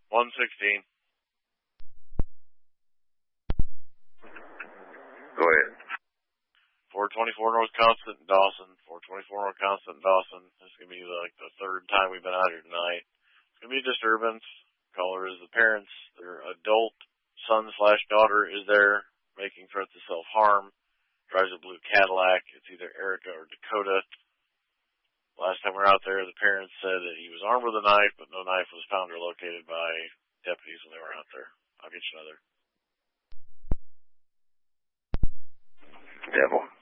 116. Go ahead. 424 North Constant, Dawson. 424 North Constant, Dawson. This is going to be like the third time we've been out here tonight. It's going to be a disturbance. Caller is the parents. Their adult son/daughter is there making threats of self-harm. Drives a blue Cadillac. It's either Erica or Dakota. Last time we were out there, the parents said that he was armed with a knife, but no knife was found or located by deputies when they were out there. I'll get you another. Devil.